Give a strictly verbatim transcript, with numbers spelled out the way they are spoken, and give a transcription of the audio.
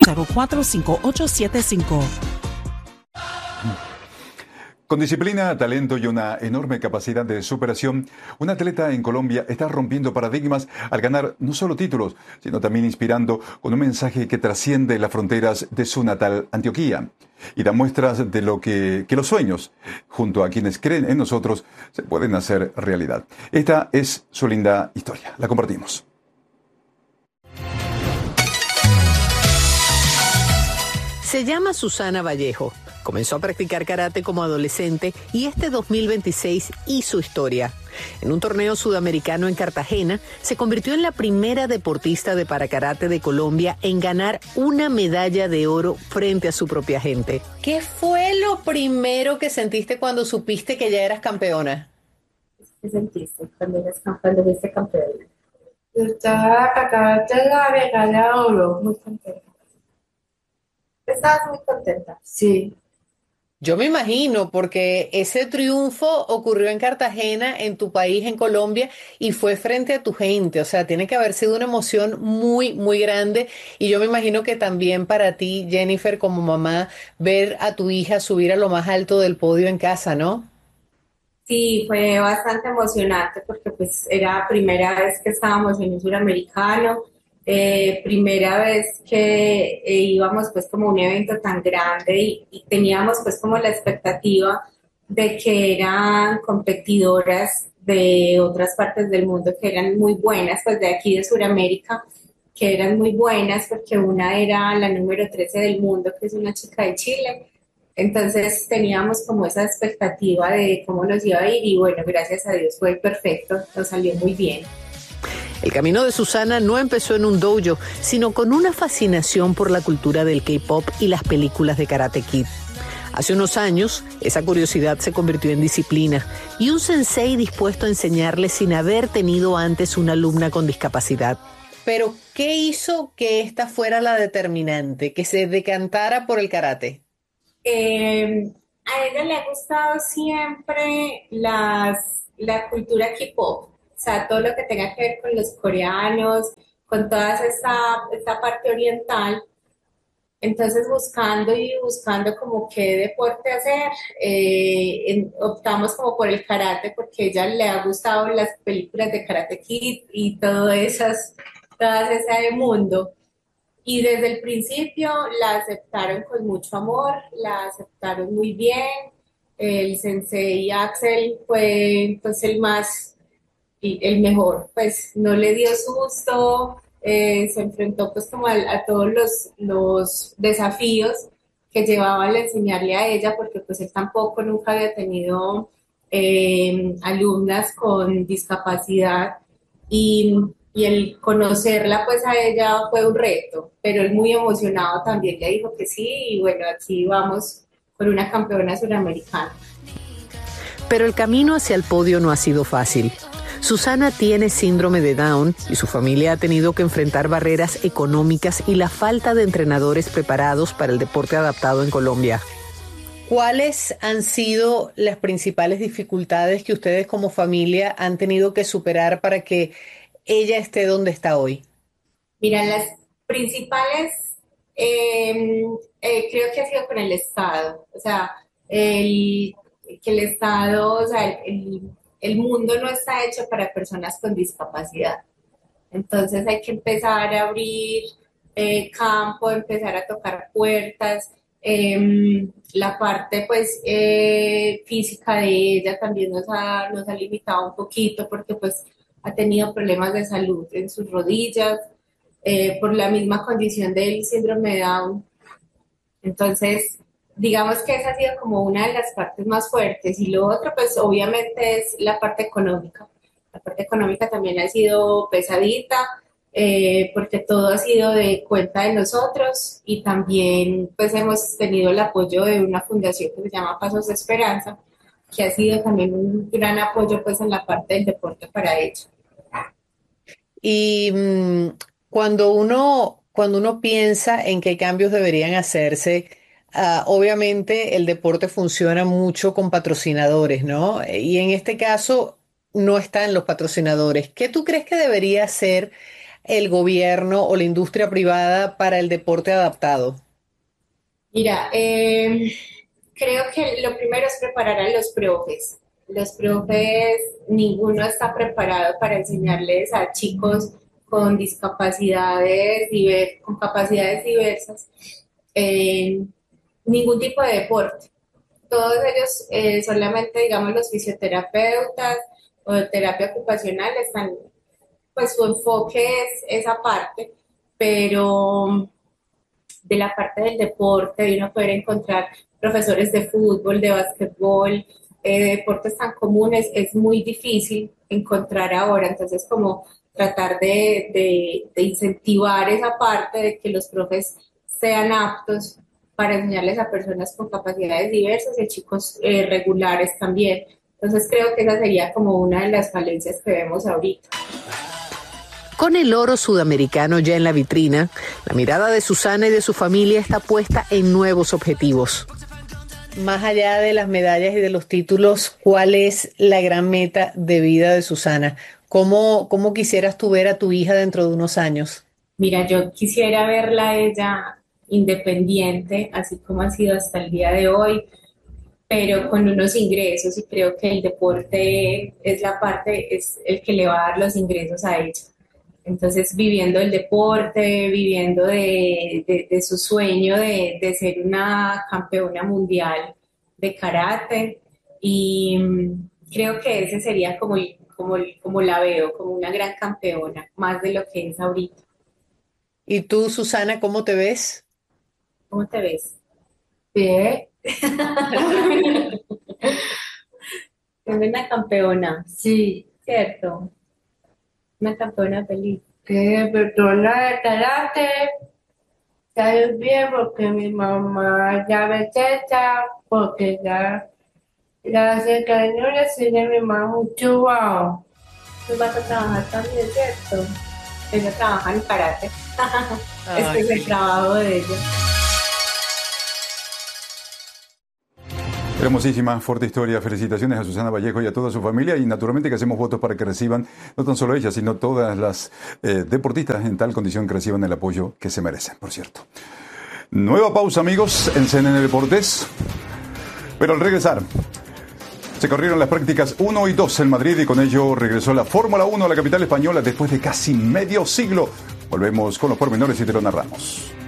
cero cuatro cinco ocho siete cinco. Con disciplina, talento y una enorme capacidad de superación, un atleta en Colombia está rompiendo paradigmas al ganar no solo títulos, sino también inspirando con un mensaje que trasciende las fronteras de su natal Antioquia y da muestras de lo que, que los sueños, junto a quienes creen en nosotros, se pueden hacer realidad. Esta es su linda historia. La compartimos. Se llama Susana Vallejo. Comenzó a practicar karate como adolescente y este dos mil veintiséis hizo historia. En un torneo sudamericano en Cartagena, se convirtió en la primera deportista de parakarate de Colombia en ganar una medalla de oro frente a su propia gente. ¿Qué fue lo primero que sentiste cuando supiste que ya eras campeona? ¿Qué sentiste cuando eras cuando fuiste campeona? Yo estaba acá de la medalla de oro, muy contenta. ¿Estabas muy contenta? Sí. Yo me imagino, porque ese triunfo ocurrió en Cartagena, en tu país, en Colombia, y fue frente a tu gente. O sea, tiene que haber sido una emoción muy, muy grande. Y yo me imagino que también para ti, Jennifer, como mamá, ver a tu hija subir a lo más alto del podio en casa, ¿no? Sí, fue bastante emocionante porque pues era la primera vez que estábamos en un suramericano, eh, primera vez que eh, íbamos pues como a un evento tan grande y, y teníamos pues como la expectativa de que eran competidoras de otras partes del mundo que eran muy buenas, pues de aquí de Sudamérica, que eran muy buenas porque una era la número trece del mundo, que es una chica de Chile. Entonces teníamos como esa expectativa de cómo nos iba a ir y bueno, gracias a Dios fue perfecto, nos salió muy bien. El camino de Susana no empezó en un dojo, sino con una fascinación por la cultura del K-pop y las películas de Karate Kid. Hace unos años, esa curiosidad se convirtió en disciplina y un sensei dispuesto a enseñarle sin haber tenido antes una alumna con discapacidad. Pero, ¿qué hizo que esta fuera la determinante, que se decantara por el karate? Eh, a ella le ha gustado siempre las, la cultura K-pop, o sea, todo lo que tenga que ver con los coreanos, con toda esta, esta parte oriental. Entonces, buscando y buscando como qué deporte hacer, eh, en- optamos como por el karate porque a ella le ha gustado las películas de Karate Kid y todo esas, todas ese mundo. Y desde el principio la aceptaron con mucho amor, la aceptaron muy bien. El sensei Axel fue pues el más, y el mejor, pues no le dio susto, eh, se enfrentó pues como a, a todos los, los desafíos que llevaba al enseñarle a ella, porque pues él tampoco nunca había tenido eh, alumnas con discapacidad y, y el conocerla pues a ella fue un reto, pero él muy emocionado también le dijo que sí y bueno, aquí vamos con una campeona suramericana. Pero el camino hacia el podio no ha sido fácil. Susana tiene síndrome de Down y su familia ha tenido que enfrentar barreras económicas y la falta de entrenadores preparados para el deporte adaptado en Colombia. ¿Cuáles han sido las principales dificultades que ustedes como familia han tenido que superar para que ella esté donde está hoy? Mira, las principales eh, eh, creo que ha sido con el Estado, o sea, el, que el Estado, o sea, el, el mundo no está hecho para personas con discapacidad. Entonces hay que empezar a abrir eh, campo, empezar a tocar puertas. Eh, la parte pues eh, física de ella también nos ha, nos ha limitado un poquito porque pues ha tenido problemas de salud en sus rodillas eh, por la misma condición del síndrome de Down. Entonces, digamos que esa ha sido como una de las partes más fuertes. Y lo otro, pues obviamente es la parte económica. La parte económica también ha sido pesadita, eh, porque todo ha sido de cuenta de nosotros y también pues hemos tenido el apoyo de una fundación que se llama Pasos de Esperanza, que ha sido también un gran apoyo pues en la parte del deporte para ella. Y mmm, cuando uno, cuando uno piensa en qué cambios deberían hacerse, ah, obviamente el deporte funciona mucho con patrocinadores, ¿no? Y en este caso no están los patrocinadores. ¿Qué tú crees que debería hacer el gobierno o la industria privada para el deporte adaptado? Mira, eh, creo que lo primero es preparar a los profes. Los profes, ninguno está preparado para enseñarles a chicos con discapacidades, diver- con capacidades diversas, eh, ningún tipo de deporte. Todos ellos, eh, solamente, digamos, los fisioterapeutas o de terapia ocupacional, están, pues su enfoque es esa parte, pero de la parte del deporte, de uno poder encontrar profesores de fútbol, de básquetbol, eh, de deportes tan comunes, es muy difícil encontrar ahora. Entonces, como tratar de, de, de incentivar esa parte de que los profes sean aptos para enseñarles a personas con capacidades diversas y a chicos eh, regulares también. Entonces, creo que esa sería como una de las falencias que vemos ahorita. Con el oro sudamericano ya en la vitrina, la mirada de Susana y de su familia está puesta en nuevos objetivos. Más allá de las medallas y de los títulos, ¿cuál es la gran meta de vida de Susana? ¿Cómo, cómo quisieras tú ver a tu hija dentro de unos años? Mira, yo quisiera verla a ella independiente, así como ha sido hasta el día de hoy, pero con unos ingresos, y creo que el deporte es la parte, es el que le va a dar los ingresos a ella. Entonces, viviendo el deporte, viviendo de, de, de su sueño de, de ser una campeona mundial de karate, y mm, creo que ese sería como, el- como, el- como la veo, como una gran campeona, más de lo que es ahorita. ¿Y tú, Susana, cómo te ves? ¿Cómo te ves? Bien. Es una campeona, Sí, ¿cierto? Una campeona feliz. que persona de karate sale bien porque mi mamá ya me teta, porque ya la hace cariño le enseña a mi mamá mucho wow. Tú vas a trabajar también, ¿cierto? Ella trabaja en karate. Este es el trabajo de ella. Hermosísima, fuerte historia. Felicitaciones a Susana Vallejo y a toda su familia, y naturalmente que hacemos votos para que reciban, no tan solo ella, sino todas las eh, deportistas en tal condición que reciban el apoyo que se merecen, por cierto. Nueva pausa, amigos, en C N N Deportes. Pero al regresar, se corrieron las prácticas uno y dos en Madrid, y con ello regresó la Fórmula uno a la capital española después de casi medio siglo. Volvemos con los pormenores y te lo narramos.